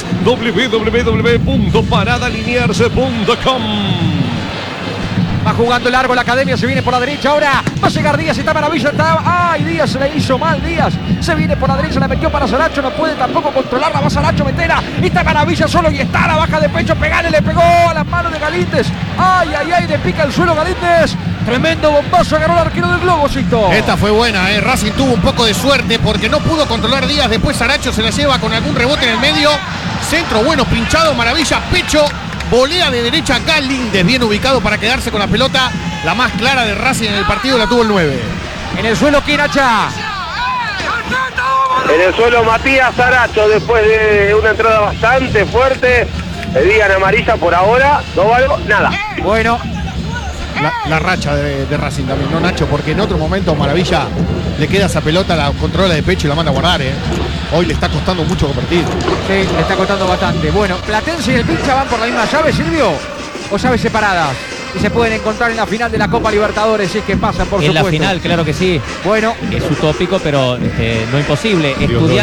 www.paradaliniers.com. Va jugando largo la academia, se viene por la derecha ahora. Va a llegar Díaz, está Maravilla, está... ¡Ay, Díaz se le hizo mal, Díaz! Se viene por la derecha, la metió para Saracho, no puede tampoco controlarla, va Saracho, metera. Está Maravilla solo y está la baja de pecho, pegale, le pegó a las manos de Galíndez. ¡Ay, ay, ay! Le pica el suelo Galíndez. Tremendo bombazo, agarró el arquero del Globocito. Esta fue buena, Racing tuvo un poco de suerte porque no pudo controlar Díaz. Después Saracho se la lleva con algún rebote en el medio. Centro bueno, pinchado, Maravilla, pecho. Volea de derecha Galíndez, bien ubicado para quedarse con la pelota. La más clara de Racing en el partido la tuvo el 9. En el suelo, Quinacha. En el suelo Matías Saracho, después de una entrada bastante fuerte. Le digan amarilla por ahora, no valgo nada. Bueno. La racha de Racing también, ¿no, Nacho? Porque en otro momento Maravilla le queda esa pelota, la controla de pecho y la manda a guardar, Hoy le está costando mucho convertir. Sí, le está costando bastante. Bueno, Platense y el Pincha van por la misma llave, Silvio, o llaves separadas. Y se pueden encontrar en la final de la Copa Libertadores, si es que pasan, por supuesto. En la final, claro que sí. Bueno, es utópico, pero no imposible.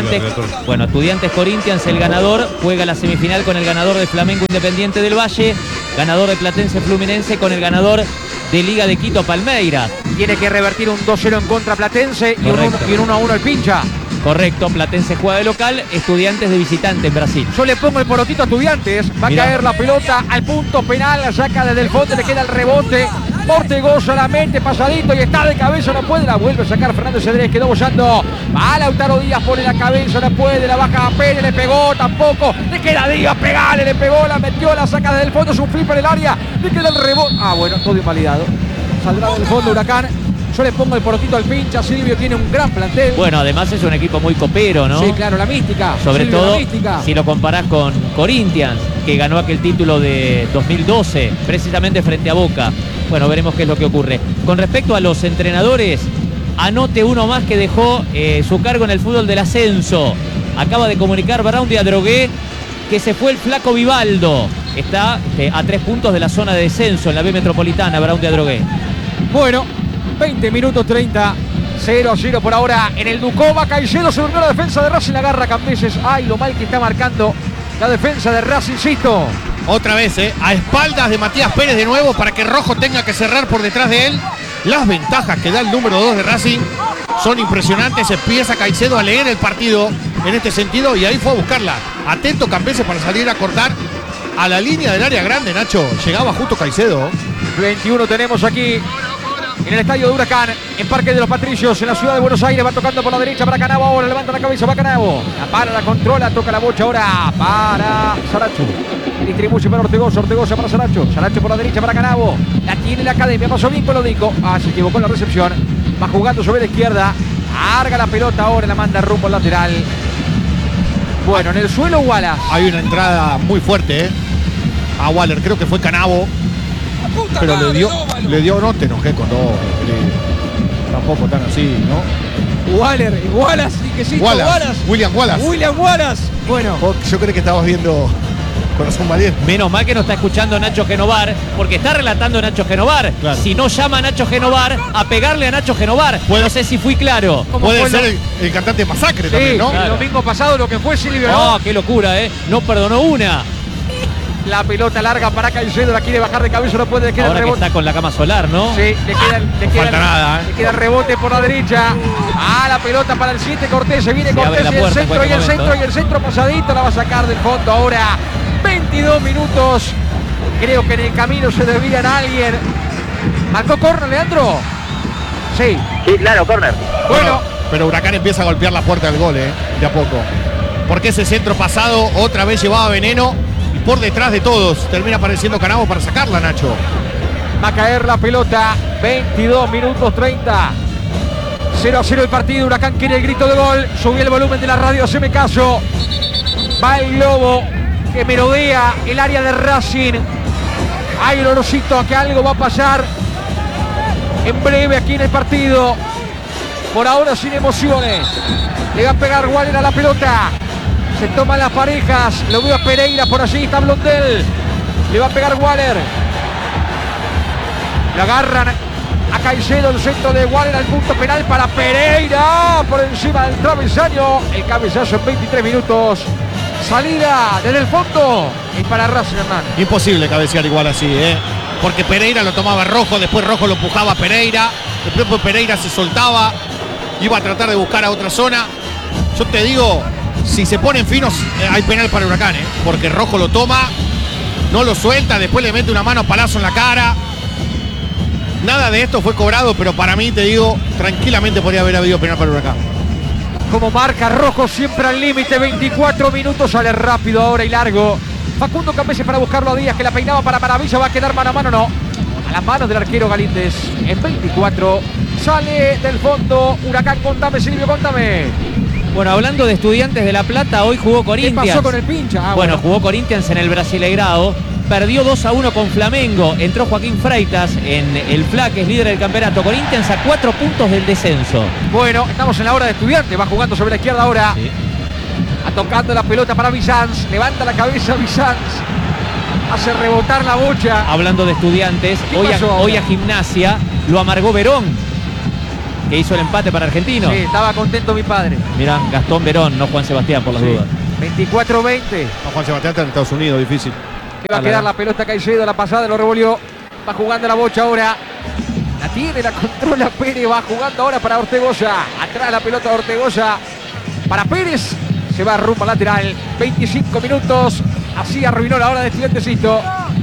Estudiantes Corinthians, el ganador, juega la semifinal con el ganador de Flamengo Independiente del Valle, ganador de Platense Fluminense con el ganador de Liga de Quito Palmeiras. Tiene que revertir un 2-0 en contra Platense y un 1-1 el Pincha. Correcto, Platense juega de local, Estudiantes de visitante en Brasil. Yo le pongo el porotito a Estudiantes, va a caer la pelota al punto penal, la saca desde el fondo, le queda el rebote. Ortegó solamente pasadito y está de cabeza, no puede, la vuelve a sacar Fernández Cedrés, quedó bollando. Va Lautaro Díaz, pone la cabeza, no puede, la baja a Pérez, le pegó tampoco. Le queda Díaz, pegale, le pegó, la metió, la saca desde el fondo, es un flip en el área, le queda el rebote. Bueno, todo invalidado. Saldrá del fondo Huracán. Yo le pongo el porotito al Pincha. Silvio tiene un gran plantel. Bueno, además es un equipo muy copero, ¿no? Sí, claro, la mística. Sobre Silvio, todo, la mística. si lo comparás con Corinthians, que ganó aquel título de 2012, precisamente frente a Boca. Bueno, veremos qué es lo que ocurre. Con respecto a los entrenadores, anote uno más que dejó su cargo en el fútbol del ascenso. Acaba de comunicar Brown de Adrogué que se fue el flaco Vivaldo. Está a 3 puntos de la zona de descenso en la B Metropolitana, Brown de Adrogué. Bueno, 20 minutos 30, 0-0 por ahora en el Ducoma. Caicedo se durmió la defensa de Racing, la agarra Cambeses. Ay, lo mal que está marcando la defensa de Racingcito. Otra vez, a espaldas de Matías Pérez de nuevo para que Rojo tenga que cerrar por detrás de él. Las ventajas que da el número 2 de Racing son impresionantes. Empieza Caicedo a leer el partido en este sentido y ahí fue a buscarla. Atento Cambeses para salir a cortar a la línea del área grande, Nacho. Llegaba justo Caicedo. 21 tenemos aquí en el estadio de Huracán, en Parque de los Patricios, en la ciudad de Buenos Aires. Va tocando por la derecha para Canavo, ahora levanta la cabeza, va Canavo. La para, la controla, toca la bocha ahora para Saracho. Distribuye para Ortegoza. Ortegoza para Saracho. Saracho por la derecha para Canavo. La tiene la academia. Pasó bien con Lodico. Se equivocó en la recepción. Va jugando sobre la izquierda. Larga la pelota ahora. La manda rumbo al lateral. Bueno, en el suelo Wallace. Hay una entrada muy fuerte, a Waller. Creo que fue Canavo. Pero le dio, no te enojé con dos. Tampoco tan así, ¿no? Wallace, y que sí, Wallace. William Wallace. Bueno. Yo creo que estabas viendo Corazón Valiente. Menos mal que no está escuchando Nacho Genovar, porque está relatando Nacho Genovar. Claro. Si no llama a Nacho Genovar, a pegarle a Nacho Genovar. No sé si fui claro. Puede ser el cantante Masacre también, ¿no? Claro. El domingo pasado lo que fue Silvio, ¿no? Qué locura, No perdonó una. La pelota larga para Caicedo, la quiere bajar de cabeza, no puede, quedar ahora rebote. Que está con la cama solar, ¿no? Sí, le queda el rebote por la derecha. La pelota para el 7, Cortés, se viene Cortés y el centro, y el centro pasadito, la va a sacar del fondo ahora. 22 minutos. Creo que en el camino se desvían a alguien. ¿Marcó córner, Leandro? Sí. Sí, claro, córner. Bueno, pero Huracán empieza a golpear la puerta del gol, de a poco. Porque ese centro pasado otra vez llevaba veneno. Por detrás de todos termina apareciendo Canavo para sacarla, Nacho. Va a caer la pelota. 22 minutos 30. 0-0 el partido. Huracán quiere el grito de gol. Subí el volumen de la radio, haceme caso. Va el globo que merodea el área de Racing. Hay un olorcito que algo va a pasar en breve aquí en el partido. Por ahora sin emociones. Le va a pegar Waller a la pelota. Se toman las parejas. Lo veo a Pereira por allí. Está Blondel. Le va a pegar Waller. Le agarran a Caicedo. El centro de Waller al punto penal para Pereira. Por encima del travesaño. El cabezazo en 23 minutos. Salida desde el fondo. Y para Racing, Hernán. Imposible cabecear igual así, porque Pereira lo tomaba Rojo. Después Rojo lo empujaba a Pereira. Después Pereira se soltaba. Iba a tratar de buscar a otra zona. Yo te digo, si se ponen finos, hay penal para Huracán, porque Rojo lo toma, no lo suelta, después le mete una mano a Palazzo en la cara. Nada de esto fue cobrado, pero para mí, te digo, tranquilamente podría haber habido penal para Huracán. Como marca Rojo siempre al límite, 24 minutos, sale rápido ahora y largo. Facundo Campese para buscarlo a Díaz, que la peinaba para Maravilla, va a quedar mano a mano, no. A las manos del arquero Galíndez. En 24, sale del fondo Huracán. Contame, Silvio, contame. Bueno, hablando de Estudiantes de La Plata, hoy jugó Corinthians. ¿Qué pasó con el pincha? Bueno, jugó Corinthians en el Brasileirao. Perdió 2-1 con Flamengo. Entró Joaquín Freitas en el FLA, que es líder del campeonato. Corinthians a 4 puntos del descenso. Bueno, estamos en la hora de Estudiantes. Va jugando sobre la izquierda ahora. Sí. Tocando la pelota para Bizanz. Levanta la cabeza Bizanz. Hace rebotar la bocha. Hablando de Estudiantes, hoy a Gimnasia lo amargó Verón, que hizo el empate para Argentinos. Sí, estaba contento mi padre. Mirá, Gastón Verón, no Juan Sebastián, por las dudas. No, 24-20. Juan Sebastián está en Estados Unidos, difícil. Le va a quedar la pelota Caicedo, la pasada lo revolvió. Va jugando la bocha ahora. La tiene, la controla Pérez. Va jugando ahora para Ortegoza. Atrás la pelota de Ortegoza para Pérez. Se va rumbo lateral. 25 minutos. Así arruinó la hora de Estudiantesito.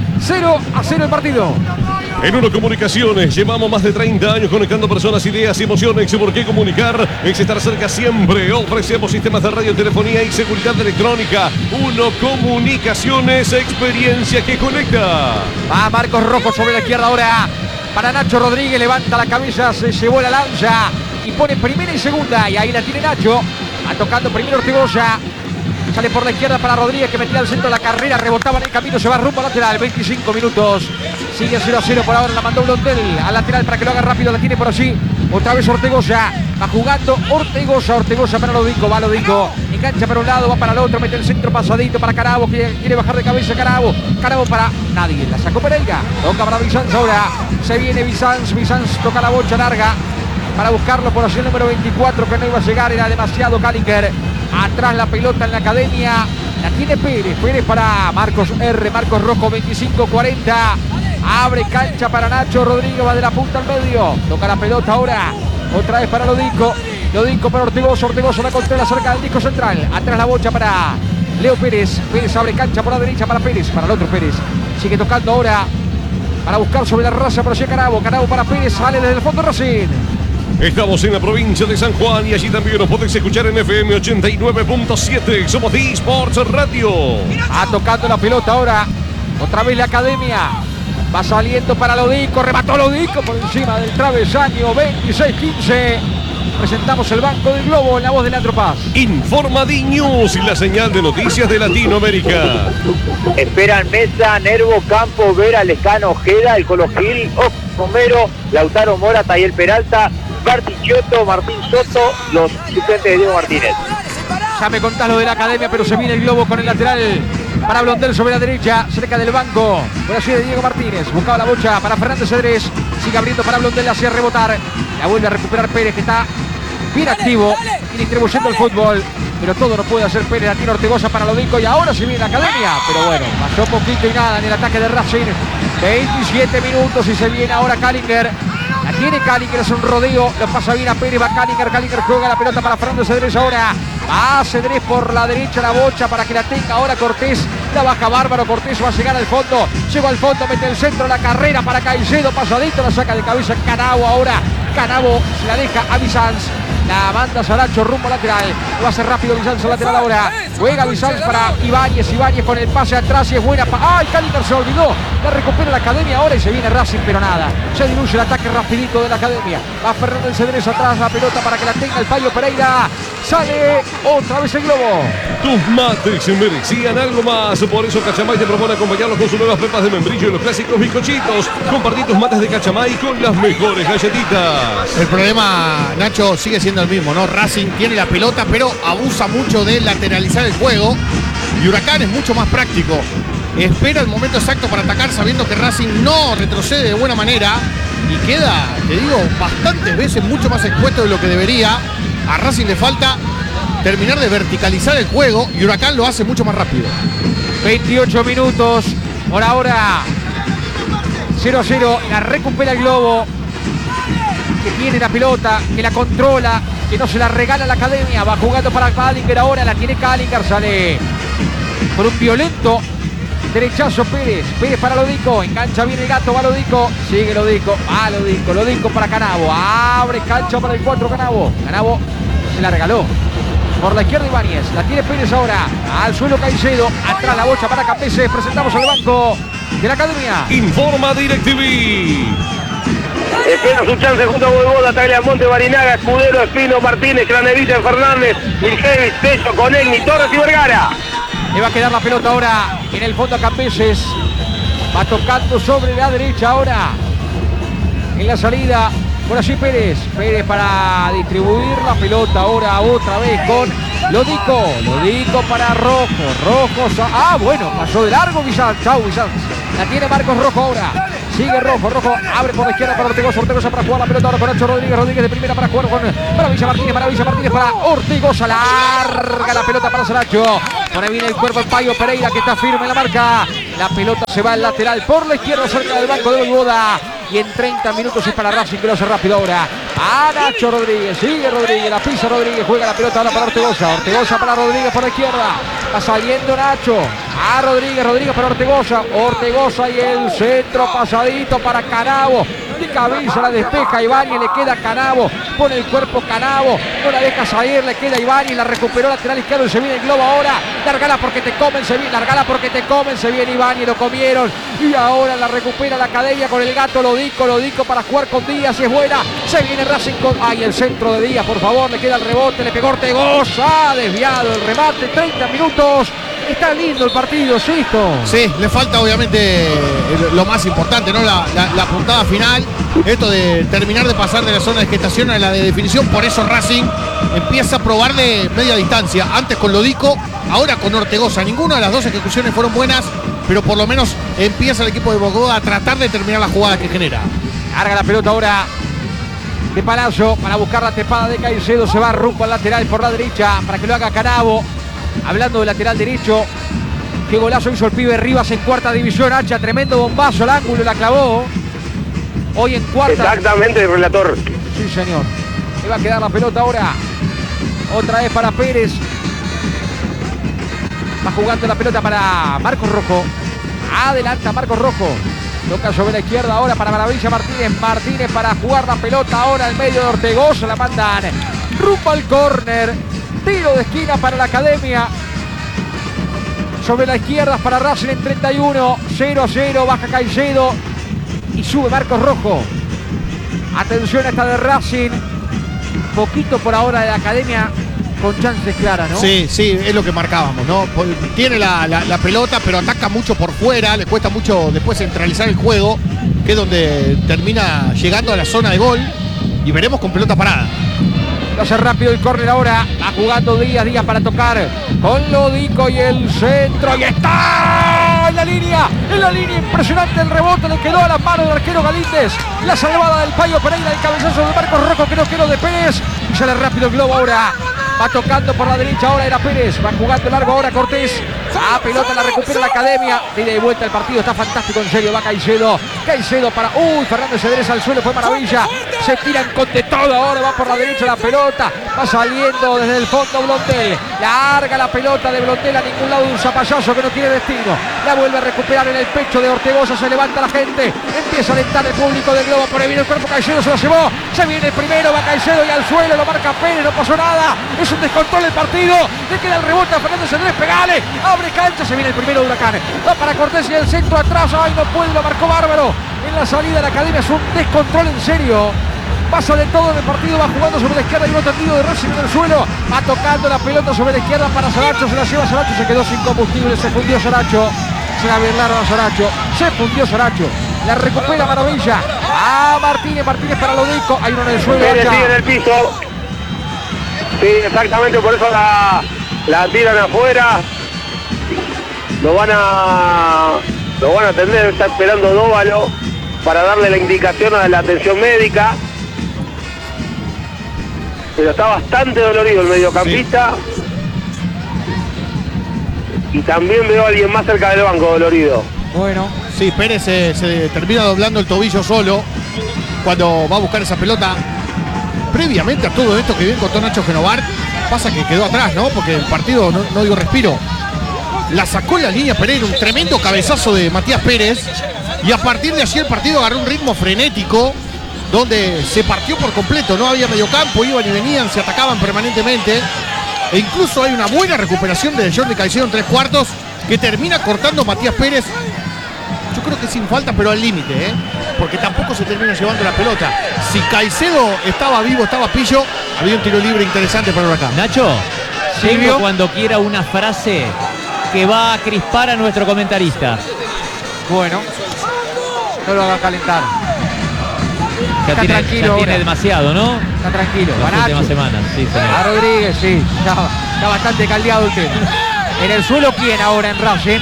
0-0 el partido. En Uno Comunicaciones llevamos más de 30 años conectando personas, ideas y emociones. ¿Por qué comunicar? Es estar cerca siempre. Ofrecemos sistemas de radio, telefonía y seguridad electrónica. Uno Comunicaciones, experiencia que conecta. Va Marcos Rojo sobre la izquierda ahora para Nacho Rodríguez. Levanta la cabeza, se llevó la lanza y pone primera y segunda. Y ahí la tiene Nacho. Va tocando primero Ortegoza. Sale por la izquierda para Rodríguez, que metía al centro de la carrera, rebotaba en el camino, se va rumbo lateral. 25 minutos. Sigue 0-0 por ahora, la mandó Blondel al lateral para que lo haga rápido, la tiene por allí. Otra vez Ortegoza. Va jugando Ortegoza para Lodico, va Lodico. Engancha para un lado, va para el otro, mete el centro pasadito para Canavo, que quiere bajar de cabeza Canavo. Canavo para nadie, la sacó Pereira. Toca para Bizanz ahora. Se viene Bizanz toca la bocha larga para buscarlo por allí el número 24, que no iba a llegar, era demasiado Caliker. Atrás la pelota en la academia. La tiene Pérez. Pérez para Marcos R. Marcos Rojo, 25-40. Abre cancha para Nacho Rodríguez. Va de la punta al medio. Toca la pelota ahora. Otra vez para Lodico. Lodico para Ortegoza. Ortegoza la controla cerca del disco central. Atrás la bocha para Leo Pérez. Pérez abre cancha por la derecha para Pérez. Para el otro Pérez. Sigue tocando ahora para buscar sobre la raza. Pero llega Canavo. Canavo para Pérez. Sale desde el fondo Racing. Estamos en la provincia de San Juan y allí también nos podés escuchar en FM 89.7. Somos D-Sports Radio. Va tocando la pelota ahora. Otra vez la academia. Va saliendo para Lodico. Remató Lodico por encima del travesaño. 26-15. Presentamos el Banco del Globo en la voz de Leandro Paz. Informa D-News y la señal de noticias de Latinoamérica. Esperan Mesa, Nervo, Campo, Vera, Lescano, Ojeda, El Colo Gil, Romero, Lautaro Mora, Tayel Peralta, Bartichotto, Martín Soto, los suplentes de Diego Martínez. Ya me contás lo de la academia, pero se viene el Globo con el lateral para Blondel sobre la derecha, cerca del banco. Por allí de Diego Martínez. Buscaba la bocha para Fernández Cedrés. Sigue abriendo para Blondel, hacia rebotar. La vuelve a recuperar Pérez, que está bien activo y distribuyendo el fútbol. Pero todo no puede hacer Pérez. La tiene Ortegoza para Lodico y ahora se viene la academia. Pero bueno, pasó poquito y nada en el ataque de Racing. 27 minutos y se viene ahora Kallinger. La tiene Kallinger, es un rodeo. Lo pasa bien a Pérez, va Kallinger. Kallinger juega la pelota para Fernando Cedrés ahora. Va Cedrés por la derecha, la bocha para que la tenga ahora Cortés. La baja Bárbaro, Cortés va a llegar al fondo. Llega al fondo, mete el centro, la carrera para Caicedo. Pasadito, la saca de cabeza Canavo ahora. Canavo se la deja a Bizanz. La manda Saracho rumbo lateral. Lo hace rápido Bizanz al lateral ahora. Juega Bizanz para Ibáñez. Ibáñez con el pase atrás y es buena. ¡Ay! Kallinger se olvidó. La recupera la academia ahora y se viene Racing, pero nada. Se diluye el ataque rapidito de la academia. Va Fernández Cedrés atrás la pelota para que la tenga el Payo Pereira. Sale otra vez el Globo. Tus mates se merecían algo más. Por eso Cachamay te propone acompañarlos con sus nuevas pepas de membrillo y los clásicos bizcochitos. Compartí tus mates de Cachamay con las mejores galletitas. El problema, Nacho, sigue siendo el mismo, ¿no? Racing tiene la pelota, pero abusa mucho de lateralizar el juego. Y Huracán es mucho más práctico. Espera el momento exacto para atacar, sabiendo que Racing no retrocede de buena manera. Y queda, te digo, bastantes veces mucho más expuesto de lo que debería. A Racing le falta terminar de verticalizar el juego y Huracán lo hace mucho más rápido. 28 minutos. Por ahora 0-0. La recupera el Globo, que tiene la pelota, que la controla, que no se la regala la academia. Va jugando para Kallinger ahora. La tiene Kallinger. Sale por un violento derechazo Pérez. Pérez para Lodico. Engancha bien el gato. Va Lodico. Sigue Lodico. Va Lodico. Lodico para Canavo. Abre cancha para el 4 Canavo. Canavo se la regaló. Por la izquierda Ibáñez. La tiene Pérez ahora. Al suelo Caicedo. Atrás la bocha para Campeses. Presentamos al banco de la academia. Informa DirecTV. Espera su chance junto a Boivoda, Tagliamonte, Barinaga, Escudero, Espino, Martínez, Cranevita, Fernández, Miljevic, Tello, Conegni, Torres y Vergara. Le va a quedar la pelota ahora en el fondo a Campeses. Va tocando sobre la derecha ahora. En la salida, por allí Pérez. Pérez para distribuir la pelota ahora otra vez con Lodico. Lodico para Rojo. Rojo. Bueno, pasó de largo Bizanz. Chau Bizanz. La tiene Marcos Rojo ahora. Sigue Rojo, abre por la izquierda para Ortegoza para jugar la pelota ahora con Nacho Rodríguez de primera para jugar para Villa Martínez, para Ortegoza, larga la pelota para Saracho, pone bien el cuerpo el Payo Pereira que está firme en la marca, la pelota se va al lateral por la izquierda cerca del banco de Boivoda y en 30 minutos es para Racing que lo hace rápido ahora, a Nacho Rodríguez, sigue Rodríguez, la pisa Rodríguez, juega la pelota ahora para Ortegoza para Rodríguez por la izquierda, va saliendo Nacho, a Rodríguez para Ortegoza y el centro pasadito para Canavo, de cabeza la despeja Ibáñez, le queda Canavo, pone el cuerpo Canavo, no la deja salir, le queda Ibáñez, la recuperó lateral izquierdo y se viene el Globo ahora, largala porque te comen, se viene Ibáñez, lo comieron y ahora la recupera la academia con el gato Lodico para jugar con Díaz y es buena, se viene Racing con, el centro de Díaz, por favor, le queda el rebote, le pegó Ortegoza, desviado el remate, 30 minutos. Está lindo el partido, Sisto. Sí, le falta obviamente lo más importante, ¿no? La puntada final. Esto de terminar de pasar de la zona de gestación a la de definición. Por eso Racing empieza a probar de media distancia. Antes con Lodico, ahora con Ortegoza. Ninguna de las dos ejecuciones fueron buenas, pero por lo menos empieza el equipo de Boivoda a tratar de terminar la jugada que genera. Carga la pelota ahora de Palazzo para buscar la tepada de Caicedo. Se va rumbo al lateral por la derecha para que lo haga Canavo. Hablando del lateral derecho, qué golazo hizo el pibe Rivas en cuarta división, Hacha, tremendo bombazo, el ángulo la clavó. Hoy en cuarta. Exactamente, relator. Sí, señor. Le va a quedar la pelota ahora. Otra vez para Pérez. Va jugando la pelota para Marcos Rojo. Adelanta Marcos Rojo. Toca sobre la izquierda ahora para Maravilla Martínez. Martínez para jugar la pelota ahora al medio de Ortegoza. La mandan rumbo al córner. Tiro de esquina para la Academia. Sobre la izquierda para Racing en 31. 0-0. Baja Caicedo y sube Marcos Rojo. Atención a esta de Racing. Poquito por ahora de la Academia. Con chances claras, ¿no? Sí, es lo que marcábamos, ¿no? Tiene la pelota, pero ataca mucho por fuera, le cuesta mucho después centralizar el juego, que es donde termina llegando a la zona de gol, y veremos con pelota parada. Lo hace rápido el córner ahora, va jugando Díaz para tocar con Lodico y el centro, y está en la línea, impresionante el rebote, le quedó a la mano del arquero Galíndez, la salvada del Payo Pereira, el cabezazo de Marcos Rojo, creo de Pérez, y sale rápido el globo ahora. Va tocando por la derecha, ahora era Pérez. Va jugando largo ahora Cortés. Pelota la recupera la Academia. Ida y vuelta el partido, está fantástico, en serio. Va Caicedo. Caicedo para... Fernández se endereza al suelo, fue maravilla. Se tiran con de todo, ahora va por la derecha la pelota. Va saliendo desde el fondo Blondel. Larga la pelota de Blondel a ningún lado de un zapallazo que no tiene destino. La vuelve a recuperar en el pecho de Ortegoza. Se levanta la gente. Empieza a alentar el público del globo. Por ahí viene el cuerpo Caicedo, se lo llevó. Se viene el primero, va Caicedo y al suelo. Lo marca Pérez, no pasó nada. Es un descontrol el partido. Le queda el rebote a Fernández Andrés, pegale. Abre cancha, se viene el primero de Huracán. Va para Cortés y el centro atrás. Ay, no puede, lo marcó bárbaro. En la salida de la Academia es un descontrol en serio. Pasa de todo en el partido, va jugando sobre la izquierda y uno tendido de Racing en el suelo. Va tocando la pelota sobre la izquierda para Saracho. Se la lleva Saracho, se quedó sin combustible. Se fundió Saracho. Se la bien larga a Saracho. Se fundió Saracho. La recupera Maravilla. Martínez para Lodico. Hay uno en el suelo. Pérez sigue en el piso. Sí, exactamente, por eso la tiran afuera. Lo van a atender, está esperando Dóvalo para darle la indicación a la atención médica. Pero está bastante dolorido el mediocampista. Sí. Y también veo a alguien más cerca del banco dolorido. Bueno, sí, Pérez se termina doblando el tobillo solo cuando va a buscar esa pelota. Previamente a todo esto que bien contó Nacho Genovar, pasa que quedó atrás, ¿no? Porque el partido no dio respiro. La sacó en la línea Pereira, un tremendo cabezazo de Matías Pérez, y a partir de allí el partido agarró un ritmo frenético donde se partió por completo, no había mediocampo, iban y venían, se atacaban permanentemente, e incluso hay una buena recuperación de Jordi Caicedo en 3/4 que termina cortando Matías Pérez, yo creo que sin falta, pero al límite, porque tampoco se termina llevando la pelota. Si Caicedo estaba vivo, estaba pillo, había un tiro libre interesante para Huracán. Nacho, tengo cuando quiera una frase que va a crispar a nuestro comentarista. Bueno, no lo haga calentar. Ya tiene demasiado, ¿no? Está tranquilo. Las últimas semanas, sí, señor. A Rodríguez, sí. Está bastante caldeado el tema. En el suelo, ¿quién ahora en Racing?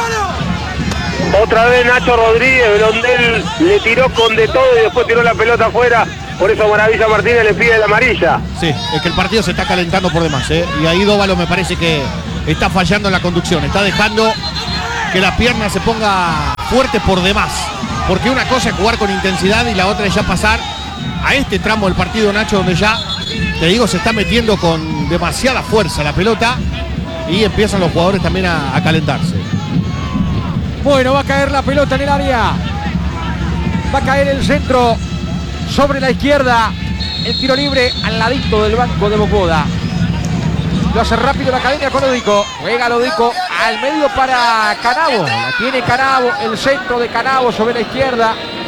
Otra vez Nacho Rodríguez. Blondel le tiró con de todo y después tiró la pelota afuera. Por eso Maravilla Martínez le pide la amarilla. Sí, es que el partido se está calentando por demás, y ahí Dóvalo me parece que está fallando en la conducción. Está dejando que la pierna se ponga fuerte por demás. Porque una cosa es jugar con intensidad y la otra es ya pasar a este tramo del partido, Nacho, donde ya, te digo, se está metiendo con demasiada fuerza la pelota y empiezan los jugadores también a calentarse. Bueno, va a caer la pelota en el área. Va a caer el centro sobre la izquierda. El tiro libre al ladito del banco de Bocoda. Lo hace rápido la Academia con Lodico. Juega Lodico al medio para Canavo. La tiene Canavo, el centro de Canavo sobre la izquierda.